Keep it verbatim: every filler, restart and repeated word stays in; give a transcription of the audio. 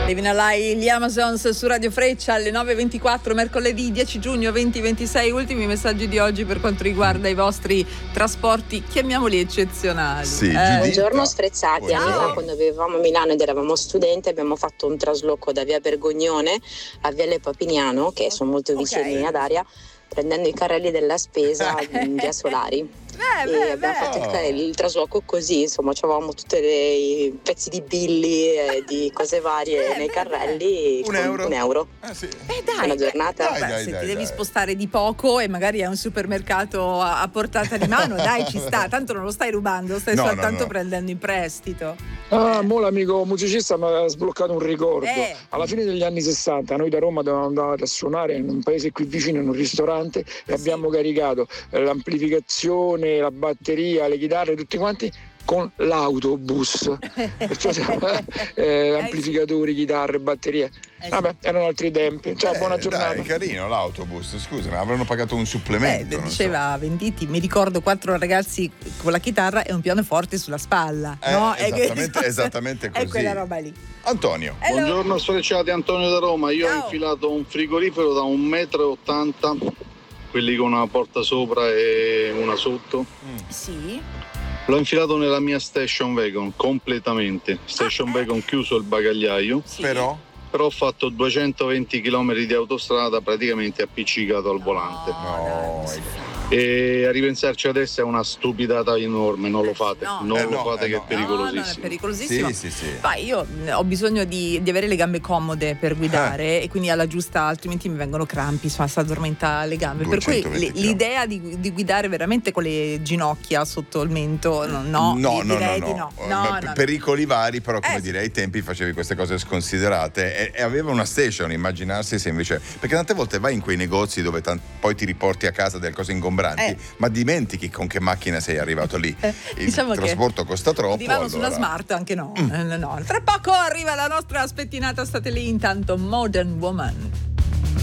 Living a Lie, gli Amazons su Radio Freccia alle nove e ventiquattro, mercoledì dieci giugno duemilaventisei. Ultimi messaggi di oggi per quanto riguarda i vostri trasporti, chiamiamoli eccezionali. Sì, eh. Buongiorno Sfrezzati. Buongiorno. Allora, quando vivevamo a Milano ed eravamo studenti, abbiamo fatto un trasloco da via Bergognone a Viale Papignano, che sono molto vicini Ok. in linea d'aria, prendendo i carrelli della spesa in via Solari. Beh, E beh, abbiamo beh. fatto il, ca- il trasloco così, insomma, avevamo tutti i pezzi di billi e di cose varie Beh, nei beh, carrelli Un con euro? un euro. Eh sì. Eh dai, Buona giornata. beh, Dai, dai, se dai, ti devi dai. spostare di poco e magari è un supermercato a, a portata di mano, dai, ci sta, tanto non lo stai rubando, stai No, no, soltanto no. prendendo in prestito. Ah, mo l'amico musicista mi ha sbloccato un ricordo. Eh. Alla fine degli anni sessanta noi da Roma dovevamo andare a suonare in un paese qui vicino, in un ristorante, e abbiamo caricato eh, l'amplificazione, la batteria, le chitarre, tutti quanti con l'autobus. Perciò eh, amplificatori, chitarre, batterie. Eh sì. Vabbè, erano altri tempi. Ciao, Eh, buona giornata. Dai, carino l'autobus, scusa, ma avranno pagato un Eh, supplemento. non so. diceva Venditti, mi ricordo quattro ragazzi con la chitarra e un pianoforte sulla spalla. Eh, no? È che- esattamente- esattamente È così. quella roba lì. Antonio. Hello. Buongiorno Sfrecciati, Antonio da Roma. Io Ciao. ho infilato un frigorifero da un metro e ottanta, quelli con una porta sopra e una sotto. Sì. L'ho infilato nella mia station wagon completamente. Station wagon chiuso il bagagliaio, Sì. Però? però ho fatto duecentoventi chilometri di autostrada praticamente appiccicato al volante. No, dai, ecco. E a ripensarci adesso è una stupidata enorme, non lo fate, No. non Eh lo no, fate eh che no. è No, no, è pericolosissimo. pericolosissimo. Sì, sì, sì. Poi io mh, ho bisogno di, di avere le gambe comode per guidare e quindi alla giusta, altrimenti mi vengono crampi, si addormenta le gambe. Per cui duecentoventi le- l'idea di, di guidare veramente con le ginocchia sotto il mento, no, no, no, di- no, direi no, di no. no. Eh, No, beh, no, per- no. pericoli vari, però come Eh, dire, ai tempi facevi queste cose sconsiderate e, e aveva una station, immaginarsi se invece, perché tante volte vai in quei negozi dove tan- poi ti riporti a casa delle cose ingombranti, Eh. ma dimentichi con che macchina sei arrivato lì. Eh, Il diciamo che trasporto costa troppo. divano su una allora- smart, anche no. Eh, no. Tra poco arriva la nostra spettinata, state lì intanto. Modern Woman.